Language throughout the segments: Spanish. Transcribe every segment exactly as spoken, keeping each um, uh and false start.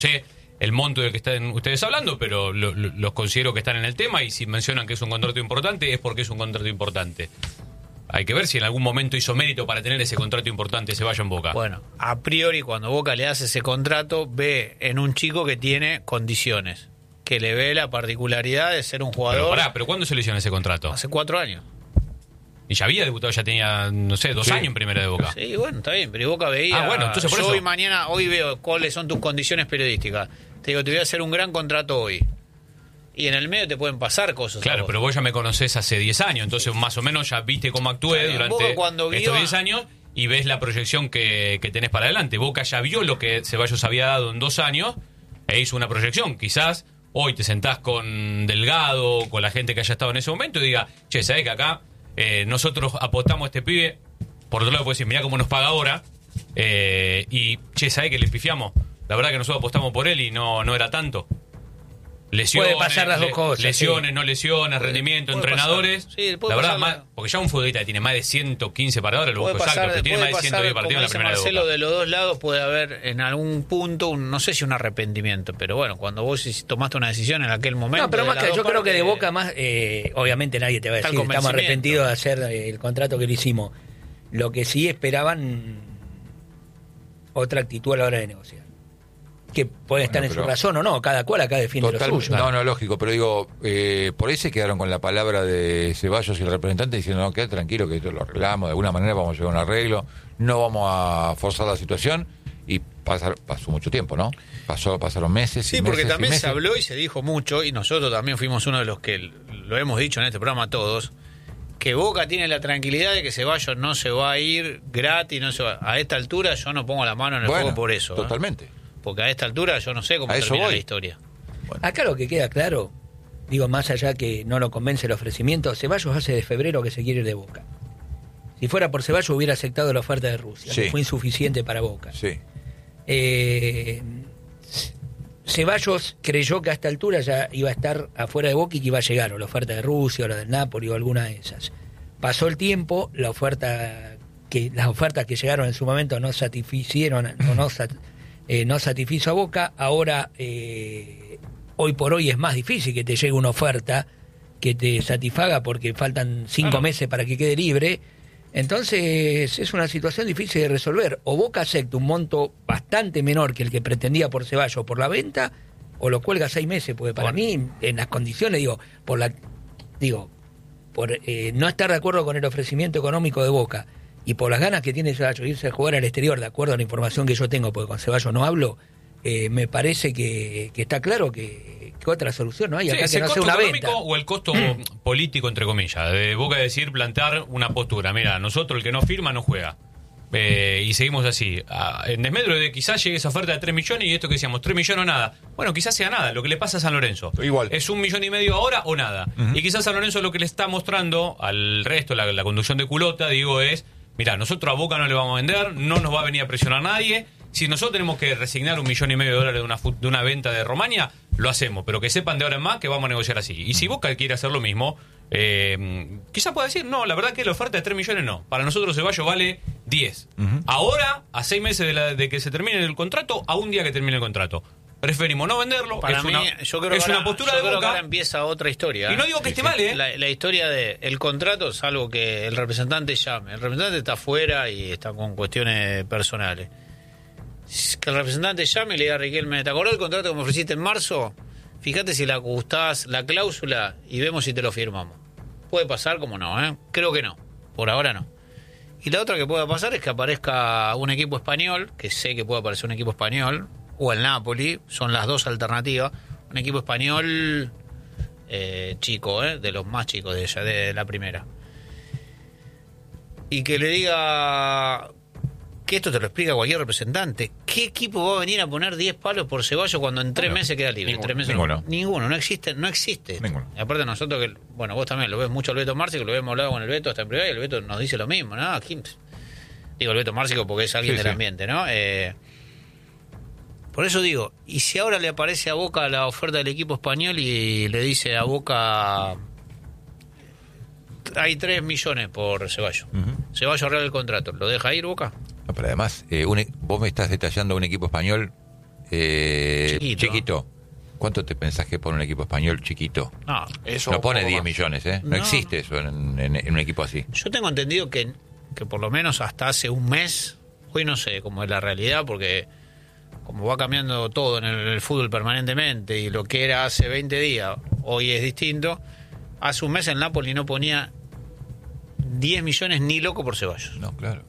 sé el monto del que están ustedes hablando, pero lo, lo, los considero que están en el tema, y si mencionan que es un contrato importante, es porque es un contrato importante. Hay que ver si en algún momento hizo mérito para tener ese contrato importante Ceballos en Boca. Bueno, a priori cuando Boca le hace ese contrato, ve en un chico que tiene condiciones, que le ve la particularidad de ser un jugador... Pero pará, ¿pero cuándo se le hicieron ese contrato? Hace cuatro años. Y ya había debutado, ya tenía, no sé, dos sí. años en Primera de Boca. Sí, bueno, está bien, pero Boca veía... Ah, bueno, entonces por yo eso... hoy mañana, hoy veo cuáles son tus condiciones periodísticas. Te digo, te voy a hacer un gran contrato hoy. Y en el medio te pueden pasar cosas. Claro, vos. Pero vos ya me conocés hace diez años, entonces más o menos ya viste cómo actué sí, durante cuando estos diez años y ves la proyección que, que tenés para adelante. Boca ya vio lo que Ceballos había dado en dos años e hizo una proyección. Quizás hoy te sentás con Delgado, con la gente que haya estado en ese momento y diga, che, ¿sabés que acá eh, nosotros apostamos a este pibe? Por otro lado puedes decir, mirá cómo nos paga ahora. Eh, y, che, ¿sabés que le pifiamos? La verdad que nosotros apostamos por él y no, no era tanto. Lesiones, puede pasar las dos cosas, lesiones, sí. no lesiones, puede, rendimiento, puede entrenadores. Sí, la verdad, pasar, más, porque ya un futbolista que tiene más de ciento quince partidos, lo busco exacto, pero tiene más de ciento diez partidos en la primera Marcelo, de Boca. De los dos lados puede haber en algún punto, un, no sé si un arrepentimiento, pero bueno, cuando vos tomaste una decisión en aquel momento. No, pero más que yo creo que de Boca eh, más, eh, obviamente nadie te va a decir, estamos arrepentidos de hacer el contrato que le hicimos. Lo que sí esperaban otra actitud a la hora de negociar. Que puede estar bueno, en su razón o no, cada cual acá defiende total, lo suyo. No, no, lógico, pero digo, eh, por ahí se quedaron con la palabra de Ceballos y el representante diciendo, no, quédate tranquilo que esto lo arreglamos, de alguna manera vamos a llegar a un arreglo, no vamos a forzar la situación, y pasar, pasó mucho tiempo, ¿no? Pasó, pasaron meses Sí, y porque meses también y meses. se habló y se dijo mucho, y nosotros también fuimos uno de los que lo hemos dicho en este programa todos, que Boca tiene la tranquilidad de que Ceballos no se va a ir gratis, no se va. A esta altura yo no pongo la mano en el bueno, fuego por eso. Totalmente. ¿eh? Porque a esta altura yo no sé cómo a eso termina voy. la historia. Bueno. Acá lo que queda claro, digo, más allá que no lo convence el ofrecimiento, Ceballos hace de febrero que se quiere ir de Boca. Si fuera por Ceballos hubiera aceptado la oferta de Rusia, sí. que fue insuficiente para Boca. Sí. Eh, Ceballos creyó que a esta altura ya iba a estar afuera de Boca y que iba a llegar o la oferta de Rusia o la del Napoli o alguna de esas. Pasó el tiempo, la oferta que las ofertas que llegaron en su momento no satisficieron o no, sat, eh, no satisfizo a Boca. Ahora eh, hoy por hoy es más difícil que te llegue una oferta que te satisfaga porque faltan cinco claro. meses para que quede libre. Entonces es una situación difícil de resolver. O Boca acepta un monto bastante menor que el que pretendía por Ceballos por la venta, o lo cuelga seis meses, porque para bueno. mí, en las condiciones, digo, por la digo, por eh, no estar de acuerdo con el ofrecimiento económico de Boca y por las ganas que tiene Ceballos de irse a jugar al exterior, de acuerdo a la información que yo tengo, porque con Ceballos no hablo, eh, me parece que, que está claro que, que otra solución no hay. Sí, acá que no sea una venta. O el costo político, entre comillas, de Boca decir, plantar una postura. Mira, nosotros el que no firma no juega. Eh, y seguimos así. Ah, en desmedro de quizás llegue esa oferta de tres millones y esto que decíamos, tres millones o nada. Bueno, quizás sea nada, lo que le pasa a San Lorenzo. Igual. Es un millón y medio ahora o nada. Uh-huh. Y quizás San Lorenzo lo que le está mostrando al resto, la, la conducción de Culota, digo, es, mira, nosotros a Boca no le vamos a vender, no nos va a venir a presionar nadie. Si nosotros tenemos que resignar un millón y medio de dólares de una, de una venta de Romania, lo hacemos, pero que sepan de ahora en más que vamos a negociar así. Y si Boca quiere hacer lo mismo, eh, quizás pueda decir, no, la verdad que la oferta de tres millones no. Para nosotros Ceballos vale diez. Uh-huh. Ahora, a seis meses de, la, de que se termine el contrato, a un día que termine el contrato. Preferimos no venderlo. Para es mí, una, yo creo es que una ahora, postura yo de creo Boca. Que ahora empieza otra historia. Y no digo que sí, esté sí. mal, ¿eh? La, la historia de el contrato, salvo que el representante llame. El representante está afuera y está con cuestiones personales. Que el representante llame y le diga a Riquelme, ¿te acordás del contrato que me ofreciste en marzo? Fíjate si le ajustás la cláusula y vemos si te lo firmamos. Puede pasar como no, ¿eh? Creo que no. Por ahora no. Y la otra que pueda pasar es que aparezca un equipo español, que sé que puede aparecer un equipo español, o el Napoli, son las dos alternativas. Un equipo español eh, chico, ¿eh? De los más chicos de ella, de la primera. Y que le diga... que esto te lo explica cualquier representante. ¿Qué equipo va a venir a poner diez palos por Ceballos cuando en tres bueno, meses queda libre? Ninguno. Tres meses Ninguno. No, ninguno, no existe, no existe. Ninguno. Y aparte nosotros que, bueno, vos también lo ves mucho al Beto Márcico, lo hemos hablado con el Beto hasta en privado y el Beto nos dice lo mismo, ¿no? Aquí, digo el Beto Márcico porque es alguien sí, del sí. ambiente, ¿no? Eh, por eso digo, y si ahora le aparece a Boca la oferta del equipo español y le dice a Boca... hay tres millones por Ceballos. Uh-huh. Ceballos arregla el contrato. ¿Lo deja ir, Boca? No, pero además, eh, un, vos me estás detallando un equipo español eh, Chiquito. chiquito. ¿Cuánto te pensás que pone un equipo español chiquito? No, Eso No un pone poco diez más. millones, ¿eh? No, No, existe eso en, en- en un equipo así. yo tengo entendido que, que por lo menos hasta hace un mes, hoy no sé cómo es la realidad, porque como va cambiando todo en el, en el fútbol permanentemente y lo que era hace veinte días, hoy es distinto. Hace un mes el Napoli no ponía diez millones ni loco por Ceballos. No, claro.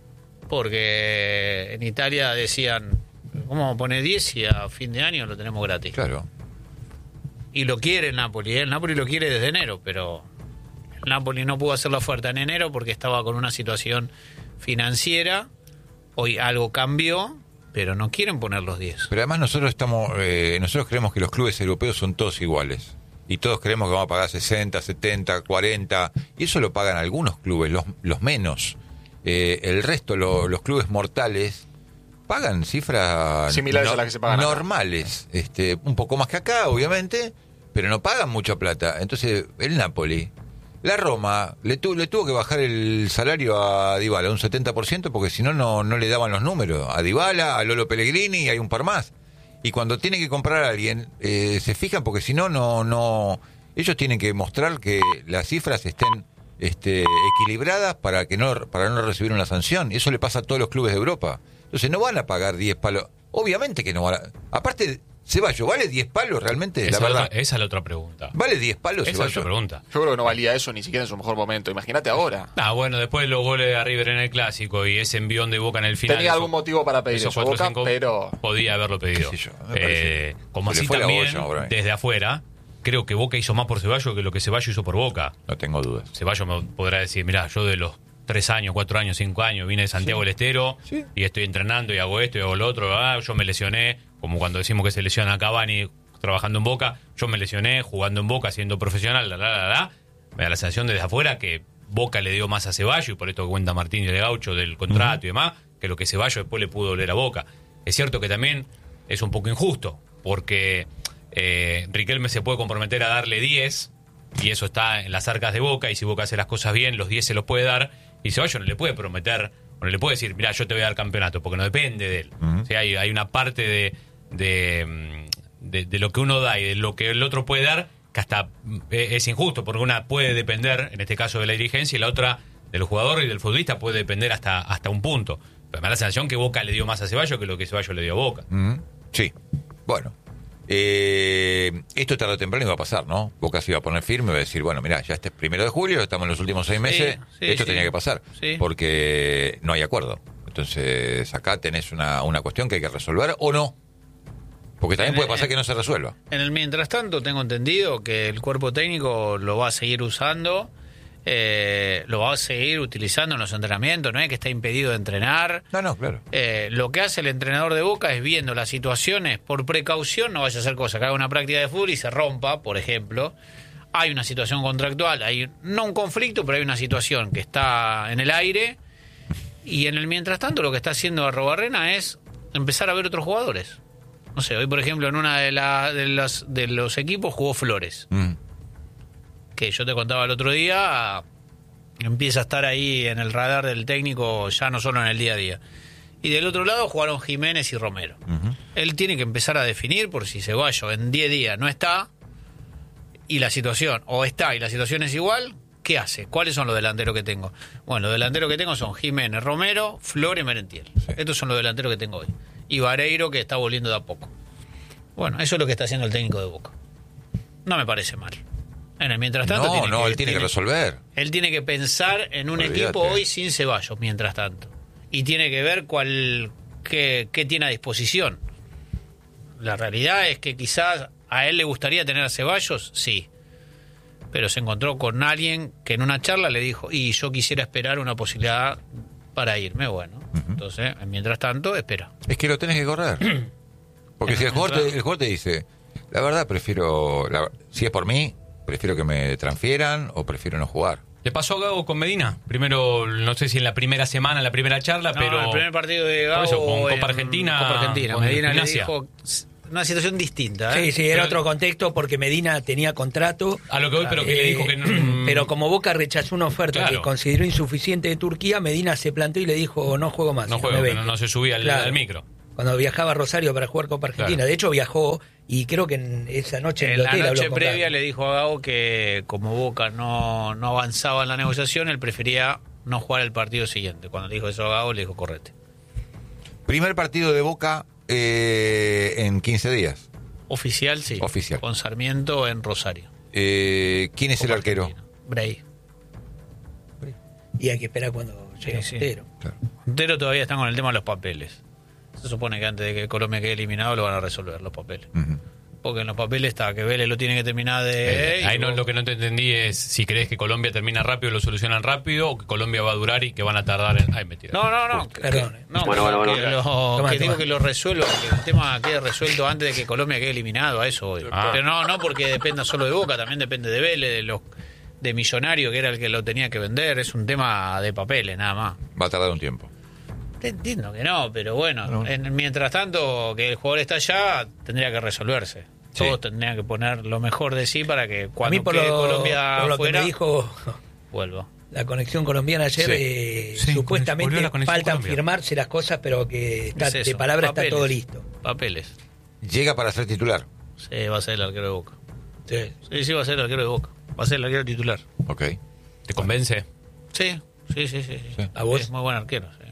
Porque en Italia decían, ¿cómo vamos a poner diez y a fin de año lo tenemos gratis? Claro. Y lo quiere el Napoli, ¿eh? El Napoli lo quiere desde enero, pero el Napoli no pudo hacer la oferta en enero porque estaba con una situación financiera. Hoy algo cambió, pero no quieren poner los diez. Pero además nosotros estamos, eh, nosotros creemos que los clubes europeos son todos iguales. Y todos creemos que vamos a pagar sesenta, setenta, cuarenta. Y eso lo pagan algunos clubes, los, los menos. Eh, el resto, lo- los clubes mortales, pagan cifras Similares no- a las que se pagan acá. normales. Este, un poco más que acá, obviamente, pero no pagan mucha plata. Entonces, el Napoli, la Roma, le, tu- le tuvo que bajar el salario a Dybala un setenta por ciento porque si no, no no le daban los números. A Dybala, a Lolo Pellegrini y hay un par más. Y cuando tiene que comprar a alguien, eh, se fijan porque si no, no, no, ellos tienen que mostrar que las cifras estén este, equilibradas para que no, para no recibir una sanción. Eso le pasa a todos los clubes de Europa. Entonces no van a pagar diez palos. Obviamente que no van a. Aparte, Ceballos, ¿vale diez palos realmente? Esa, la es la verdad. otra- esa es la otra pregunta. ¿Vale diez palos, Esa es la otra Ceballos? pregunta. Yo creo que no valía eso ni siquiera en su mejor momento. Imagínate ahora. Ah, bueno, después de los goles de River en el Clásico y ese envión de Boca en el final. Tenía eso- algún motivo para pedir esos eso, cuatro o Boca, cinco pero... podía haberlo pedido. Qué sé yo, me parece. Eh, como Se le así fue la también, olla ahora, eh. desde afuera, creo que Boca hizo más por Ceballos que lo que Ceballos hizo por Boca. No tengo dudas. Ceballos me podrá decir, mirá, yo de los tres años, cuatro años, cinco años, vine de Santiago del Estero Sí. y estoy entrenando y hago esto y hago lo otro, ah, yo me lesioné, como cuando decimos que se lesiona a Cavani trabajando en Boca, yo me lesioné jugando en Boca, siendo profesional, la, la, la, la. Me da la sensación desde afuera que Boca le dio más a Ceballos, y por esto que cuenta Martín de Gaucho del contrato y demás, que lo que Ceballos después le pudo doler a Boca. Es cierto que también es un poco injusto, porque eh, Riquelme se puede comprometer a darle diez, y eso está en las arcas de Boca, y si Boca hace las cosas bien, los diez se los puede dar, y Ceballos no le puede prometer, o no le puede decir, mira, yo te voy a dar campeonato, porque no depende de él. Ujú. O sea, hay, hay una parte de, de, mm, de, de lo que uno da y de lo que el otro puede dar, que hasta mm, es injusto, porque una puede depender, en este caso, de la dirigencia, y la otra del jugador y del futbolista puede depender hasta, hasta un punto. Pero me da la sensación que Boca le dio más a Ceballos que lo que Ceballos le dio a Boca. Mm, sí. Bueno. Eh, esto tarde o temprano iba a pasar, ¿no? Boca se iba a poner firme y iba a decir, bueno, mira, ya este es primero de julio, estamos en los últimos seis meses, sí, esto sí. tenía que pasar, Sí. porque no hay acuerdo. Entonces, acá tenés una, una cuestión que hay que resolver o no. Porque también En- puede pasar en- que no se resuelva. En el mientras tanto, tengo entendido que el cuerpo técnico lo va a seguir usando, eh, lo va a seguir utilizando en los entrenamientos, no es que está impedido de entrenar. No, no, claro. Eh, lo que hace el entrenador de Boca es viendo las situaciones, por precaución, no vaya a hacer cosa, que haga una práctica de fútbol y se rompa, por ejemplo. Hay una situación contractual, hay no un conflicto, pero hay una situación que está en el aire. Y en el mientras tanto, lo que está haciendo Arrobarrena es empezar a ver otros jugadores. No sé, hoy por ejemplo en una de, la, de, las, de los equipos jugó Flores, Mm. que yo te contaba el otro día, empieza a estar ahí en el radar del técnico ya no solo en el día a día. Y del otro lado jugaron Jiménez y Romero. Ujú. Él tiene que empezar a definir por si Ceballos en diez días no está y la situación, o está y la situación es igual, ¿qué hace? ¿Cuáles son los delanteros que tengo? Bueno, los delanteros que tengo son Jiménez, Romero, Flores, Merentiel. Sí. Estos son los delanteros que tengo hoy. Y Vareiro, que está volviendo de a poco. Bueno, eso es lo que está haciendo el técnico de Boca. No me parece mal. En el mientras tanto... No, tiene no, él tiene que resolver. Él tiene que pensar en un Olvídate. equipo hoy sin Ceballos, mientras tanto. Y tiene que ver cuál qué, qué tiene a disposición. La realidad es que quizás a él le gustaría tener a Ceballos, sí. Pero se encontró con alguien que en una charla le dijo, y yo quisiera esperar una posibilidad para irme. Bueno, entonces, mientras tanto, espera. Es que lo tenés que correr. Porque si el jugador, te, el jugador te dice, la verdad prefiero, la- si es por mí, prefiero que me transfieran o prefiero no jugar. Le pasó a Gago con Medina. Primero, no sé si en la primera semana, en la primera charla, No, pero... el primer partido de Por Gago eso, con Copa en Argentina, Copa Argentina. con Medina le Gimnasia. dijo una situación distinta. ¿eh? Sí, sí, era Pero- otro contexto porque Medina tenía contrato. A lo que voy, pero que le Eh, dijo que no... Pero como Boca rechazó una oferta Claro. que consideró insuficiente de Turquía, Medina se planteó y le dijo, no juego más. No si juego, me que vengo". no, no se subía al, Claro. al micro. cuando viajaba a Rosario para jugar Copa Argentina. Claro. De hecho, viajó y creo que en esa noche en, En el la hotel habló noche con previa Gago. le dijo a Gago que como Boca no, no avanzaba en la negociación, él prefería no jugar el partido siguiente. Cuando le dijo eso a Gago, le dijo correte. Primer partido de Boca eh, en quince días. Oficial, sí. Oficial. Con Sarmiento en Rosario. Eh, ¿Quién es el Copa arquero? Argentina. Bray. Y hay que esperar cuando llegue Sí, sí. Montero. Claro. Montero todavía están con el tema de los papeles. Se supone que antes de que Colombia quede eliminado lo van a resolver los papeles. Ujú. Porque en los papeles está que Vélez lo tiene que terminar de... Eh, ahí y no, vos- lo que no te entendí es si crees que Colombia termina rápido, lo solucionan rápido, o que Colombia va a durar y que van a tardar en... Ay, mentira. No, no, no. que- Perdón. que- no, Bueno, que- bueno, que bueno. lo- Toma, que digo toma. que lo resuelva, que el tema quede resuelto antes de que Colombia quede eliminado, a eso voy. Ah. Pero no, no porque dependa solo de Boca, también depende de Vélez, de los de Millonario, que era el que lo tenía que vender. Es un tema de papeles, nada más. Va a tardar un tiempo. Te entiendo que no, pero bueno, No. en- mientras tanto que el jugador está allá, tendría que resolverse. Sí. Todos tendrían que poner lo mejor de sí para que A cuando mí por quede lo, Colombia por lo que fuera, me dijo vuelva. la conexión colombiana ayer, Sí. eh, Sí, supuestamente volvió la conexión faltan Colombia. firmarse las cosas, pero que está, Es eso, de palabra papeles. está todo listo. Papeles. Llega para ser titular. Sí, va a ser el arquero de Boca. Sí. Sí, sí, va a ser el arquero de Boca. Va a ser el arquero titular. Ok. ¿Te convence? Sí, sí, sí, sí. sí. Sí. ¿A vos? Es muy buen arquero, sí.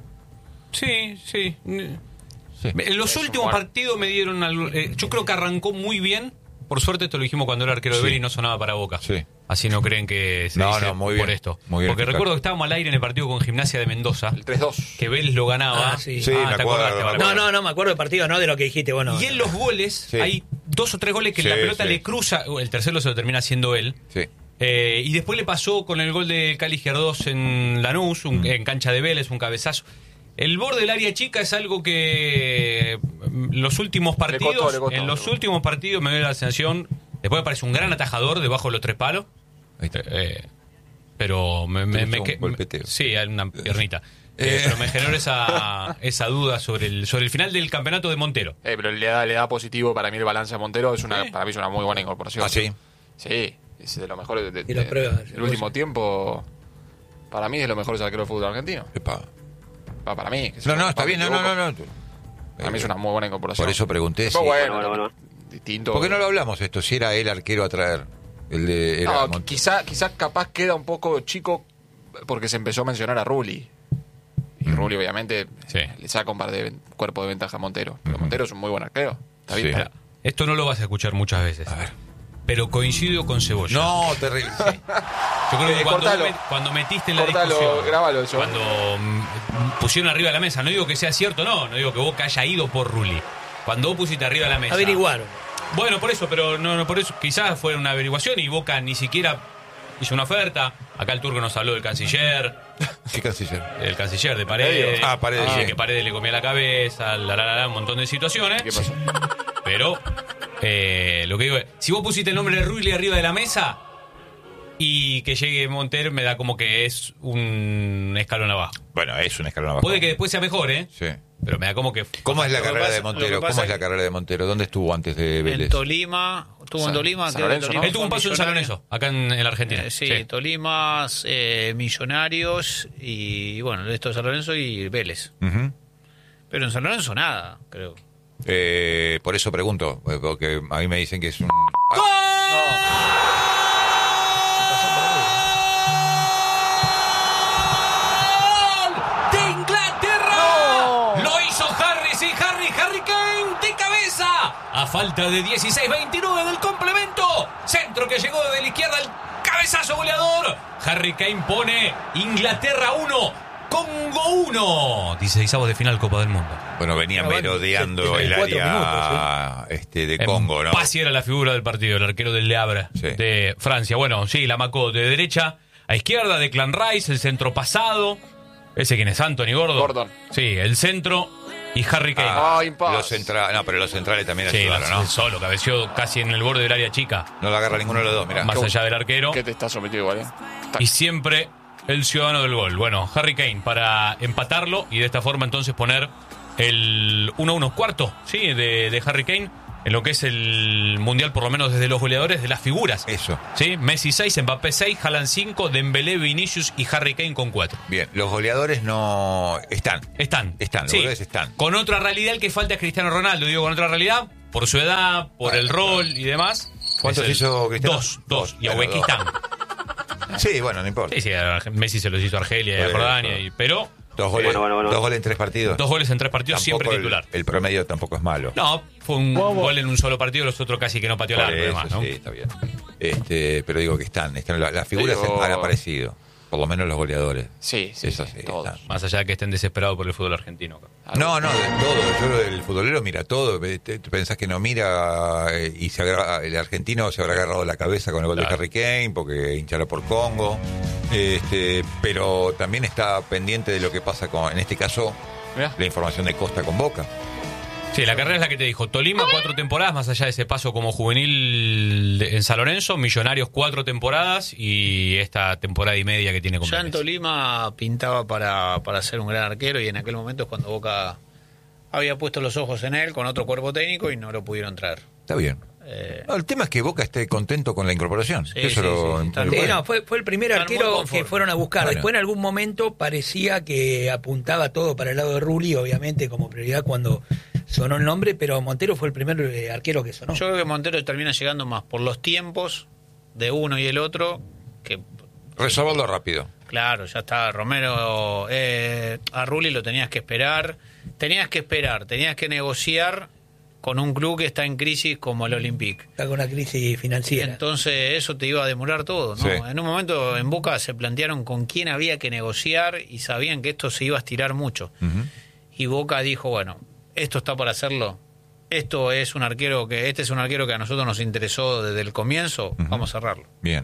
Sí, sí. Sí. En los Es un últimos buen- partidos me dieron algo- eh, yo creo que arrancó muy bien. Por suerte esto lo dijimos cuando era arquero de Sí. Vélez y no sonaba para Boca. Sí. Así no creen que se No, dice no, muy por bien. esto. Muy bien, Porque Ricardo. recuerdo que estábamos al aire en el partido con Gimnasia de Mendoza, El tres dos. que Vélez lo ganaba. Ah, sí. Sí, me ¿te acuerdo, acordaste, me vale? No, no, no, me acuerdo del partido, no de lo que dijiste vos. No, Y en los goles Sí. hay dos o tres goles que Sí, la pelota sí. le cruza, el tercero se lo termina haciendo él. Sí. Eh, y después le pasó con el gol de Cali Gerdós en Lanús, un- Mm. en cancha de Vélez, un cabezazo. El borde del área chica es algo que mm, los últimos partidos, costó, le costó, en le los costó. últimos partidos me dio la sensación, después me parece un gran atajador debajo de los tres palos, Ahí está. eh, pero me, me, Te me gustó que- un golpeteo. sí, hay una piernita. Eh. Eh, pero me generó esa, esa duda sobre el, sobre el final del campeonato de Montero. Eh, pero le da, le da positivo para mí el balance a Montero. Es una, Sí. para mí es una muy buena incorporación. ¿Ah, sí? Sí, es de lo mejor. De, de- Y lo prueba, el último tiempo, para mí es de los mejores arqueros del fútbol argentino. Epa. Pa- Para mí. que No, si no, está me bien. No, no, equivoco. no. no. Para mí es una muy buena incorporación. Por eso pregunté Después, si- bueno, Bueno, bueno, bueno. distinto. ¿Por qué no lo hablamos esto? Si era el arquero a traer. El de. Era No, Mont- quizá, quizá capaz queda un poco chico porque se empezó a mencionar a Rulli. Y Rulli, obviamente, Sí. le saca un par de ven- cuerpo de ventaja a Montero. Pero Ujú. Montero es un muy buen arquero. Está bien. Sí. Ahora, esto no lo vas a escuchar muchas veces. A ver. Pero coincido con Cebolla. No, terrible. Yo creo que Eh, cuando, cortalo. vos met- cuando metiste en la Cortalo, discusión, grabalo eso. cuando mm, pusieron arriba de la mesa, no digo que sea cierto, no, no digo que Boca haya ido por Rulli. Cuando vos pusiste arriba de la mesa. Averiguaron. Bueno, por eso, pero no, no por eso, quizás fue una averiguación y Boca ni siquiera hizo una oferta. Acá el turco nos habló del canciller, ¿Qué canciller? el canciller de Paredes. Ah, Paredes, Dice sí. que Paredes le comía la cabeza, la, la, la, la, un montón de situaciones. ¿Qué pasó? Pero eh, lo que digo es, si vos pusiste el nombre de Rulli arriba de la mesa y que llegue Montero, me da como que es un escalón abajo. Bueno, es un escalón abajo. Puede que después sea mejor, ¿eh? Sí. Pero me da como que... ¿Cómo es la Lo que carrera pasa- de lo Montero? que ¿Cómo pasa es la es- carrera de Montero? ¿Dónde estuvo antes de En Vélez? Tolima, estuvo en San- Tolima. San creo que Lorenzo, Tolima ¿no? Él tuvo un fue paso en San Millonario. Lorenzo, acá en, en la Argentina. Eh, sí, Tolima, eh, Millonarios y bueno, esto de San Lorenzo y Vélez. Ujú. Pero en San Lorenzo nada, creo. Eh, por eso pregunto, eh, porque a mí me dicen que es un... ¡De Inglaterra! ¡Lo hizo Harry, sí, Harry, Harry Kane de cabeza! A falta de dieciséis veintinueve del complemento. Centro que llegó desde la izquierda, el cabezazo goleador. Harry Kane pone Inglaterra uno, Congo uno. dieciséis de final Copa del Mundo. Bueno, venía Bueno, merodeando setenta y el cuatro área este, de Congo, ¿no? Pasi era la figura del partido, el arquero del Le Havre Sí. de Francia. Bueno, sí, la macó de derecha a izquierda, de Clan Rice, el centro pasado. ¿Ese quién es? Anthony Gordon. Gordon. Sí, el centro y Harry Kane. Ah, Ay, paz. los centrales, no, pero los centrales también sí, ayudaron, la- ¿no? solo, cabeció casi en el borde del área chica, No lo agarra ninguno de los dos, mirá. más allá del arquero. ¿Qué te está sometido igual, eh? Está- Y siempre el ciudadano del gol. Bueno, Harry Kane para empatarlo y de esta forma entonces poner el uno a uno cuarto, sí, de, de Harry Kane en lo que es el Mundial, por lo menos desde los goleadores, de las figuras. Eso. ¿Sí? Messi seis, Mbappé seis, Haaland cinco, Dembélé, Vinicius y Harry Kane con cuatro. Bien, los goleadores no están. Están. Están, los sí. goleadores están. Con otra realidad, el que falta es Cristiano Ronaldo. Digo, con otra realidad, por su edad, por Bueno, el rol y demás. ¿Cuántos es el- hizo Cristiano? Dos, dos. Y a Bueno, Uzbekistán. Sí, bueno, no importa. Sí, sí, a Messi se los hizo a Argelia y a Por Jordania. eso. Y, pero Dos goles, Bueno, bueno, bueno. dos goles en tres partidos. dos goles en tres partidos, Tampoco siempre el- titular. El, promedio tampoco es malo. No, fue un gol en un solo partido, los otros casi que no pateó el Por arco, eso, además, ¿no? sí, está bien. Este, pero digo que están, están la- las figuras Pero- han aparecido, por lo menos los goleadores. Sí, sí, Eso sí, sí, todos. están. Más allá de que estén desesperados por el fútbol argentino. No, no, de todo. Yo lo del futbolero mira todo. Te- te pensás que no mira eh, y se agarra- el argentino se habrá agarrado la cabeza con el gol Claro. de Harry Kane porque hinchará por Congo. Este, pero también está pendiente de lo que pasa con, en este caso, Mirá. la información de Costa con Boca. Sí, la carrera es la que te dijo. Tolima, cuatro temporadas, más allá de ese paso como juvenil de- en San Lorenzo. Millonarios, cuatro temporadas. Y esta temporada y media que tiene con Ya en Vélez. Tolima pintaba para, para ser un gran arquero y en aquel momento es cuando Boca había puesto los ojos en él con otro cuerpo técnico y no lo pudieron traer. Está bien. Eh, No, el tema es que Boca esté contento con la incorporación. Sí, Eso sí, lo, sí, está lo- Sí, bueno. no, fue, fue el primer Están muy arquero conformes. que fueron a buscar. Bueno. Después en algún momento parecía que apuntaba todo para el lado de Rulli, obviamente como prioridad cuando sonó el nombre, pero Montero fue el primer eh, arquero que sonó. yo creo que Montero termina llegando más por los tiempos de uno y el otro que Resolverlo rápido. claro, ya está Romero, eh, a Rulli lo tenías que esperar, tenías que esperar, tenías que negociar con un club que está en crisis como el Olympique. Está con una crisis financiera. Entonces eso te iba a demorar todo, ¿no? Sí. En un momento en Boca se plantearon con quién había que negociar y sabían que esto se iba a estirar mucho. Ujú. Y Boca dijo, bueno, esto está para hacerlo. Esto es un arquero que este es un arquero que a nosotros nos interesó desde el comienzo, Ujú. vamos a cerrarlo. Bien.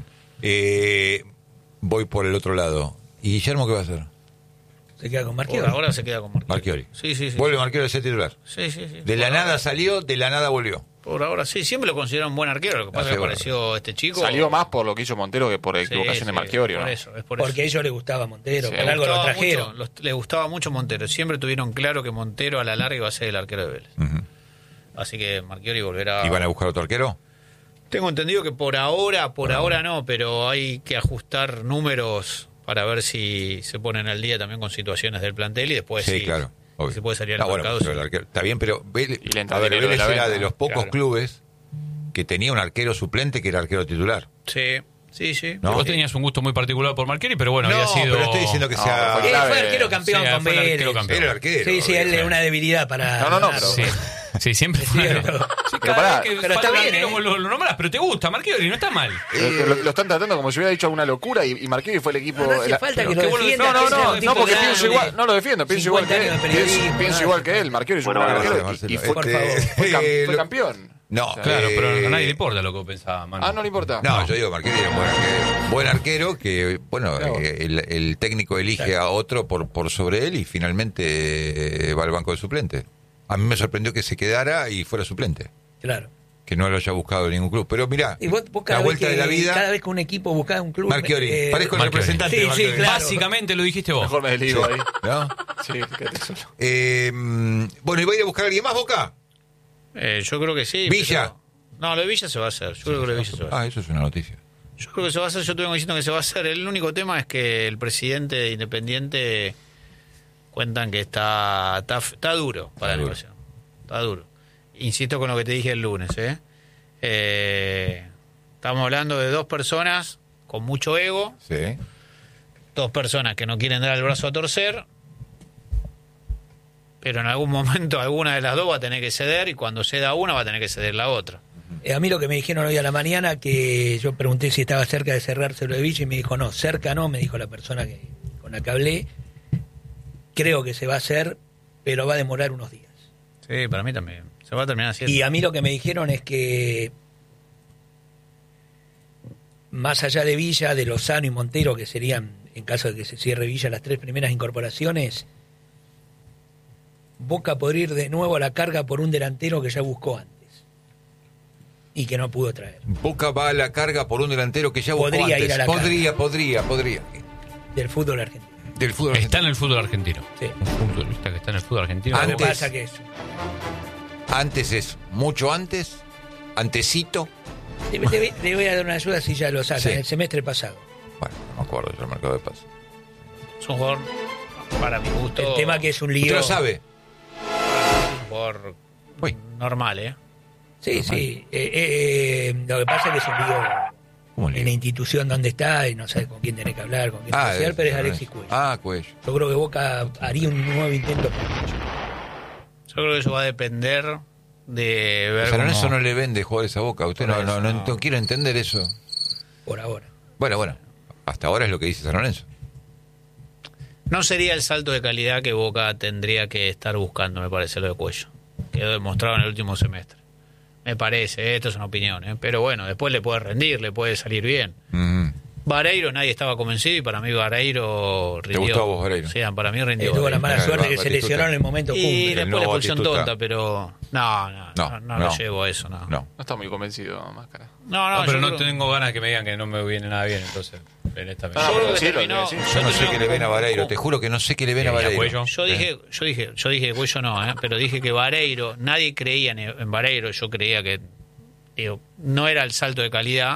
Eh, voy por el otro lado. ¿Y Guillermo qué va a hacer? Se queda con Por Marquio. ahora se queda con Marchiori. Marchiori. Sí, sí, sí. Vuelve Marchiori a ser titular. Sí, sí, sí. De la Por nada ahora- salió, de la nada volvió. Por ahora sí, siempre lo consideraron un buen arquero, lo que pasa Ah, es sí, que bueno. apareció este chico. Salió más por lo que hizo Montero que por Sí, equivocación de sí, Marchiori, por ¿no? eso, es por Porque eso. a ellos les gustaba Montero, Sí. por Le algo lo gustaba trajeron. mucho, los- le gustaba mucho Montero. Siempre tuvieron claro que Montero a la larga iba a ser el arquero de Vélez. Ujú. Así que Marchiori volverá. ¿Y van a buscar otro arquero? Tengo entendido que por ahora, por Ah. ahora no, pero hay que ajustar números para ver si se ponen al día también con situaciones del plantel y después sí, si claro. obvio. se puede salir al Ah, bueno, mercado. pero sí. el arquero- está bien, pero Vélez, Y le entra a ver, dinero de Vélez la era venta, de los pocos claro. clubes que tenía un arquero suplente que era arquero titular. Sí, sí, sí. ¿No? Vos tenías un gusto muy particular por Marchiori, pero bueno, no, había sido... pero estoy diciendo que No, sea... pero Él clave. fue arquero campeón Sí, con fue el arquero Vélez. campeón. Era el arquero. Sí, sí, él es una debilidad para... No, no, no, ganar. pero- Sí, sí, siempre Es fue... cierto. Sí, Pero cada pará, vez que pero falta está un bien, arquero, ¿eh? lo, lo nombrás, pero te gusta Marchiori, no está mal. Pero que lo, lo están tratando como si hubiera dicho alguna locura y, y Marchiori fue el equipo... No, no hace el- falta pero- que lo qué bueno defienda. No, no, que sea no, un no, tipo porque grande. pienso igual, no lo defiendo, pienso igual que él. cincuenta años de Pienso, periodismo, pienso no, igual que él, Marchiori es un Bueno, buen bueno, arquero Marcelo, y, y fue, por este, favor. fue cam- eh, fue lo- campeón. No, O sea, Claro, eh, pero a nadie le importa lo que pensaba Manu. Ah, no le importa. No, yo digo Marqués era un buen arquero, buen arquero que, bueno, Claro. eh, el, el técnico elige a otro por, por sobre él y finalmente eh, va al banco de suplente. A mí me sorprendió que se quedara y fuera suplente, Claro. que no lo haya buscado en ningún club. Pero mirá, Y vos, vos la cada, vez vuelta que, de la vida, cada vez que un equipo buscaba un club... Marchiori, eh, parezco el Marchiori. representante Sí, de sí, Marchiori. claro. Básicamente lo dijiste vos. Mejor me desligo ahí. ¿No? Sí, quédate solo. Eh, bueno, ¿y va a ir a buscar a alguien más, Boca? Eh, yo creo que sí. Villa. pero- No, lo de Villa se va a hacer. Yo creo que lo de Villa se va a hacer. Ah, eso es una noticia. Yo creo que se va a hacer, yo tengo diciendo que se va a hacer. El único tema es que el presidente de Independiente cuentan que está está, está duro para Está la duro. negociación. Está duro. Insisto con lo que te dije el lunes. ¿eh? Eh, estamos hablando de dos personas con mucho ego, Sí. dos personas que no quieren dar el brazo a torcer, pero en algún momento alguna de las dos va a tener que ceder y cuando ceda una va a tener que ceder la otra. Eh, a mí lo que me dijeron hoy a la mañana, que yo pregunté si estaba cerca de cerrarse lo de Villa y me dijo, no, cerca no, me dijo la persona que con la que hablé. Creo que se va a hacer, pero va a demorar unos días. Sí, para mí también. Se va a terminar haciendo. Y a mí lo que me dijeron es que, más allá de Villa, de Lozano y Montero, que serían, en caso de que se cierre Villa, las tres primeras incorporaciones, Boca podría ir de nuevo a la carga por un delantero que ya buscó antes y que no pudo traer. Boca va a la carga por un delantero que ya buscó Podría antes. ir a la podría, carga. podría, podría. Del fútbol argentino. Del fútbol Está argentino. en el fútbol argentino. Sí. Un futbolista que está en el fútbol argentino. Lo que Antes- pasa que es Antes es mucho antes, antesito. Le, le- le voy a dar una ayuda si ya lo sacan. Sí. El semestre pasado. Bueno, no me acuerdo yo el mercado de pases. Es un jugador, para mi gusto, El tema que es un ¿Usted lío. lo sabe? es un jugador Uy. normal, ¿eh? Sí, sí. Eh, eh, eh, lo que pasa es que es un lío ¿Cómo le en la digo? institución donde está y no sabes con quién tenés que hablar, con quién negociar, es- pero es Alexis Cuello. Ah, Cuello. Yo creo que Boca haría un nuevo intento por Cuello. Yo creo que eso va a depender de ver San Lorenzo cómo- no le vende jugadores a Boca. Usted Por no, no, eso, no, no. no quiero entender eso. Por ahora. Bueno, bueno. Hasta ahora es lo que dice San Lorenzo. No sería el salto de calidad que Boca tendría que estar buscando, me parece, lo de Cuello. Quedó demostrado en el último semestre. Me parece, esto es una opinión, ¿eh? Pero bueno, después le puede rendir, le puede salir bien. Mm. Vareiro nadie estaba convencido y para mí Vareiro rindió. gustó a vos, Vareiro? Sí, para mí Eh, rindió. tuvo la Vareiro. mala Claro, suerte va- que se Batistuta. lesionó en el momento Y cumbre. después nuevo la posición Batistuta. tonta, pero no, no, no, No, no, no. lo llevo a eso, no. No. No está muy convencido, Máscara. No, no, No, pero yo no creo- tengo ganas de que me digan que no me viene nada bien, entonces, en esta Ah, Yo creo pero que sí, lo terminó- que decís. Yo no sé terminó qué le ven a con- Vareiro. con- Te juro que no sé qué le ven a ¿Y a Vareiro. Cuello? Yo dije, yo dije, yo dije que Cuello no, ¿eh? Pero dije que Vareiro, nadie creía en, en Vareiro, yo creía que digo, no era el salto de calidad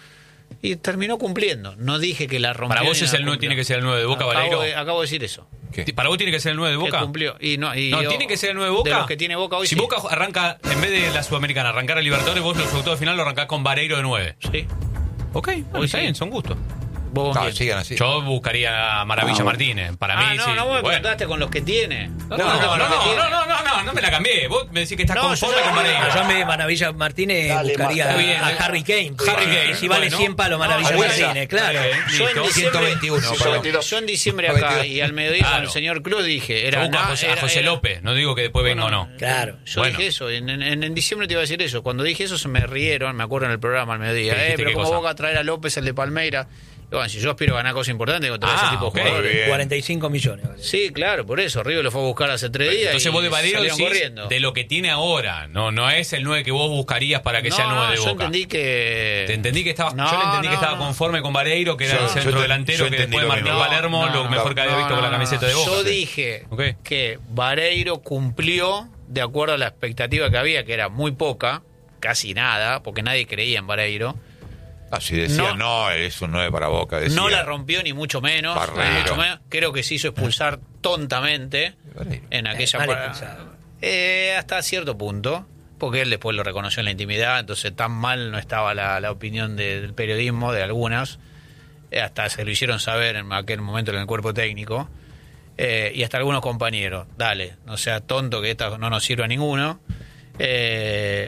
y terminó cumpliendo. No dije que la rompió. Para vos ni es la el nueve, cumplió. tiene que ser el nueve de Boca, acabo Vareiro. De, acabo de decir eso. ¿Qué? ¿Para vos tiene que ser el nueve de Que Boca? cumplió. Y no, y No, yo- tiene que ser el nueve de Boca. De los que tiene Boca hoy Si sí. Boca arranca, en vez de la Sudamericana, arrancar a Libertadores, vos los octavos de final lo arrancás con Vareiro de nueve. Sí. Ok, bueno, Hoy está sí. bien, son gustos. Vos No, bien. sigan así. Yo buscaría a Maravilla Martínez. Para Ah, mí, no, sí. no, vos me Bueno. preguntaste con los que tiene. No, no, no, con no, los que no, tiene. no, no, no, no, no me la cambié. Vos me decís que estás No, conforme yo- con Vareiro. Ah, yo en vez de Maravilla Martínez Dale, buscaría Marta. a, Está bien, a eh. Harry Kane. Harry Y Kane, si vale bueno. cien palos Maravilla No, Martínez, claro. Está bien, Yo en listo. diciembre- ciento veintiuno, ciento perdón. veintidós. Yo en diciembre acá y al mediodía con Claro. el señor Cruz dije, Yo era, busco a na- José, a era- José era- López. No digo que después venga o no. Claro. Yo Bueno. dije eso, en, en, en diciembre te iba a decir eso. Cuando dije eso se me rieron, me acuerdo en el programa al mediodía. ¿Qué Eh, dijiste, pero qué ¿cómo cosa? Boca a traer a López, el de Palmeira? Y bueno, si yo aspiro a ganar cosas importantes, tengo que traer Ah, ese tipo ok. de jugadores. Bien. cuarenta y cinco millones. vale. Sí, claro, por eso. River lo fue a buscar hace tres días. Entonces y vos de Vareiro salieron decís corriendo. de lo que tiene ahora. No, no es el nueve que vos buscarías para que no, sea el nueve no, de yo Boca. entendí que. Te entendí que estaba, No, yo le entendí que no, estaba no. conforme con Vareiro, que era Yo- el yo centro te- delantero, yo que entendí después lo Martín mismo. Palermo, No, lo no, mejor que había no, visto con la no, camiseta no. de Boca. Yo dije Ok. que Vareiro cumplió de acuerdo a la expectativa que había, que era muy poca, casi nada, porque nadie creía en Vareiro. Ah, si decían, no, es un nueve para Boca. Decía. No la rompió ni mucho menos, Barreiro. ni mucho menos. Creo que se hizo expulsar tontamente Vareiro. en aquella mal par- expulsado. Eh, hasta cierto punto, porque él después lo reconoció en la intimidad, entonces tan mal no estaba la, la opinión de- del periodismo de algunas, eh, hasta se lo hicieron saber en aquel momento en el cuerpo técnico, eh, y hasta algunos compañeros, dale, no sea tonto que esta no nos sirva a ninguno. Eh,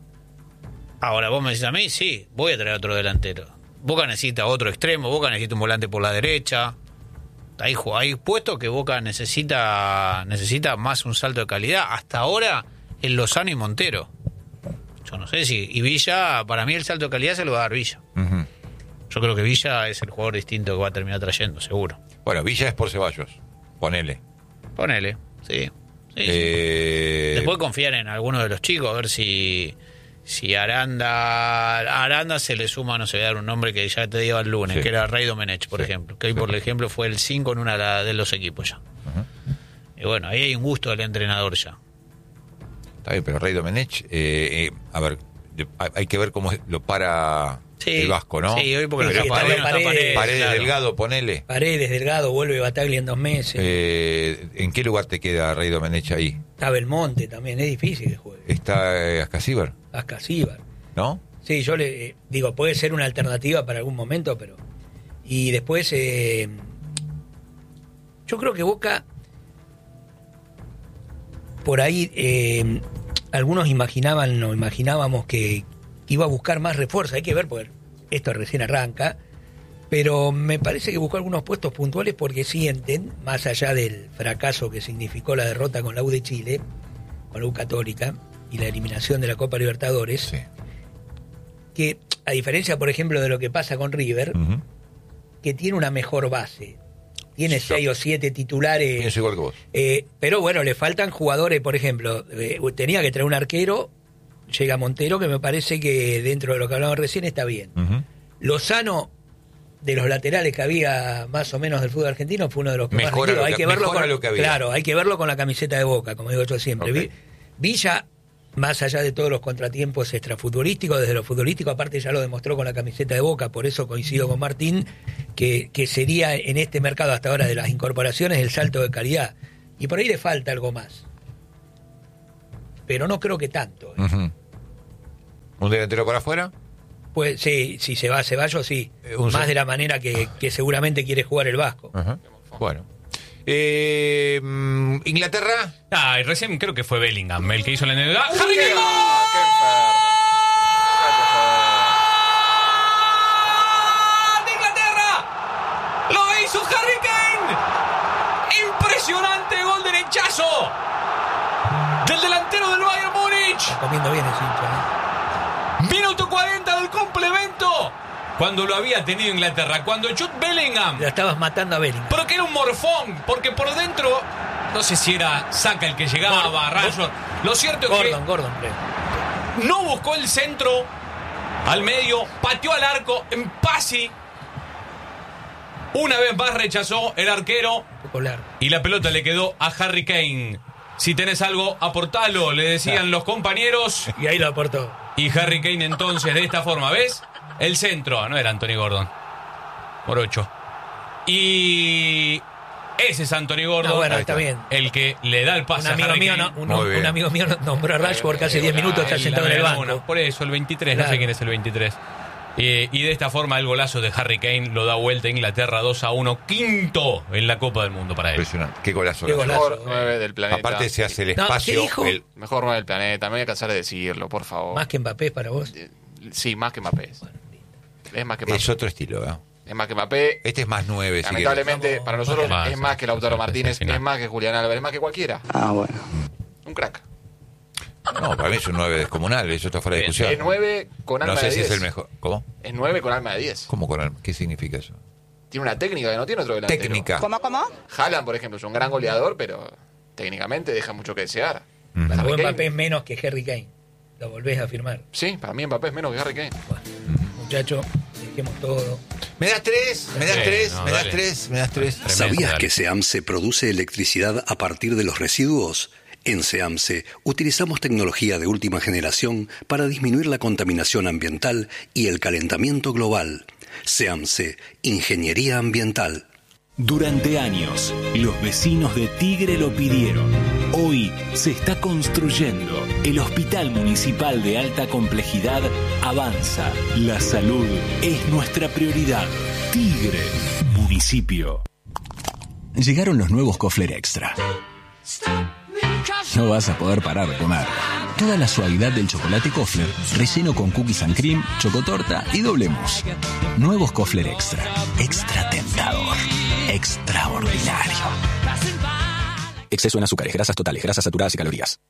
ahora vos me decís a mí, sí, voy a traer otro delantero. Boca necesita otro extremo, Boca necesita un volante por la derecha. Hay, ju- hay puestos que Boca necesita necesita más un salto de calidad. Hasta ahora, en Lozano y Montero. Yo no sé si... Y Villa, para mí el salto de calidad se lo va a dar Villa. Ujú. Yo creo que Villa es el jugador distinto que va a terminar trayendo, seguro. Bueno, Villa es por Ceballos. Ponele. Ponele, sí. sí, sí. Eh, Después confiar en alguno de los chicos, a ver si... Si Aranda a Aranda se le suma, no sé, voy a dar un nombre que ya te digo el lunes, Sí. que era Rey Domenech, por Sí. ejemplo. Que hoy, por ejemplo, fue el cinco en una de la- de los equipos ya. Ujú. Y bueno, ahí hay un gusto del entrenador ya. Está bien, pero Rey Domenech, eh, eh, a ver, de- hay- hay que ver cómo es- lo para Sí. el Vasco, ¿no? Sí, hoy porque Sí, no sí, está está Paredes, no está Paredes, Paredes, Paredes claro. Delgado, ponele. Paredes, Delgado, vuelve Bataglia en dos meses. Eh, ¿En qué lugar te queda Rey Domenech ahí? Está Belmonte también, es difícil que juegue. Está eh, Ascasíbar, Ascasíbar. ¿no? Sí, yo le eh, digo, puede ser una alternativa para algún momento, pero. Y después, eh, yo creo que Boca, por ahí, eh, algunos imaginaban o imaginábamos que iba a buscar más refuerzos. Hay que ver, porque esto recién arranca. Pero me parece que buscó algunos puestos puntuales porque sienten, más allá del fracaso que significó la derrota con la U de Chile, con la U Católica, y la eliminación de la Copa Libertadores, Sí. que a diferencia, por ejemplo, de lo que pasa con River, Ujú. que tiene una mejor base, tiene Sí. seis o siete titulares, Pienso igual que vos. eh, pero bueno, le faltan jugadores, por ejemplo, eh, tenía que traer un arquero, llega Montero, que me parece que dentro de lo que hablamos recién está bien. Ujú. Lozano, de los laterales que había más o menos del fútbol argentino, fue uno de los que más Mejora rindió. lo Hay que- que verlo mejora con, lo que había. claro, hay que verlo con la camiseta de Boca, como digo yo siempre. Ok. Vi- Villa más allá de todos los contratiempos extrafutbolísticos, desde lo futbolístico, aparte ya lo demostró con la camiseta de Boca, por eso coincido con Martín, que, que sería en este mercado hasta ahora de las incorporaciones el salto de calidad. Y por ahí le falta algo más. Pero no creo que tanto. ¿eh? Uh-huh. ¿Un delantero para afuera? Pues sí, si se va a Ceballos, sí. Eh, un más se- de la manera que, que seguramente quiere jugar el Vasco. Uh-huh. Bueno. Eh, mm, ¿Inglaterra? Ah, y recién creo que fue Bellingham el que hizo la enredada. ¡Harry ¡Qué Kane! enfermo! ¡Qué enfermo! ¡De Inglaterra! ¡Lo hizo Harry Kane! ¡Impresionante gol derechazo! Del delantero del Bayern Múnich. Está comiendo bien ese hincha. Minuto cuarenta del complemento. Cuando lo había tenido Inglaterra. Cuando Jude Bellingham. ¿eh? La estabas matando a Bellingham. Pero que era un morfón. Porque por dentro, no sé si era Saka el que llegaba, Rashford. Lo cierto es Gordon, Gordon, creo. que no buscó el centro al medio. Pateó al arco en pase. Una vez más rechazó el arquero. Un poco largo. Y la pelota le quedó a Harry Kane. Si tenés algo, aportalo, le decían los compañeros. Y ahí lo aportó. Y Harry Kane entonces de esta forma, ¿ves? El centro, no era Anthony Gordon. Por ocho. Y ese es Anthony Gordon. No, bueno, Ahí está bien. El que le da el pase Un a amigo, Harry mío, Kane. no- un, Muy bien. un amigo mío nombró a Rashford que hace diez minutos está Ahí sentado en el la banco. uno. Por eso, el veintitrés, no Claro. sé quién es el veintitrés. Eh, y de esta forma el golazo de Harry Kane lo da vuelta a Inglaterra dos a uno. Quinto en la Copa del Mundo para él. Impresionante. Qué golazo. Qué golazo. golazo. Mejor nueve del planeta. Aparte se hace el No, ¿qué espacio. dijo? el- Mejor nueve del planeta. Me voy a cansar de decirlo, por favor. Más que Mbappé para vos. Sí, más que Mbappé. Es más que Mbappé. es otro estilo, ¿eh? Es más que Mbappé. Este es más nueve, si querés. Lamentablemente, Vamos, para nosotros vamos. es más que Lautaro Martínez, Final. es más que Julián Álvarez, es más que cualquiera. Ah, bueno. Un crack. No, para mí es un nueve descomunal, eso está fuera de discusión. Es nueve con alma No sé de si diez. es el mejor. ¿Cómo? Es nueve con alma de diez. ¿Cómo con alma? ¿Qué significa eso? Tiene una técnica que no tiene otro delantero. Técnica. ¿Cómo, cómo? Haaland, por ejemplo, es un gran goleador, pero técnicamente deja mucho que desear. Ujú. Para vos Harry Mbappé Kane. es menos que Harry Kane. Lo volvés a afirmar. Sí, para mí Mbappé es menos que Harry Kane. Muchacho, dejemos todo. ¿Me das tres? ¿Me das Sí, tres? no, ¿Me das dale. tres? ¿Me das tres? Tremendo, ¿Sabías dale. que SEAMSE produce electricidad a partir de los residuos? En SEAMSE utilizamos tecnología de última generación para disminuir la contaminación ambiental y el calentamiento global. SEAMSE, Ingeniería Ambiental. Durante años, los vecinos de Tigre lo pidieron. Hoy se está construyendo. El Hospital Municipal de Alta Complejidad avanza. La salud es nuestra prioridad. Tigre, municipio. Llegaron los nuevos Kofler Extra. No vas a poder parar de comer. Toda la suavidad del chocolate Kofler, relleno con cookies and cream, chocotorta y doble mousse. Nuevos Kofler Extra. Extra tentador. Extraordinario. Exceso en azúcares, grasas totales, grasas saturadas y calorías.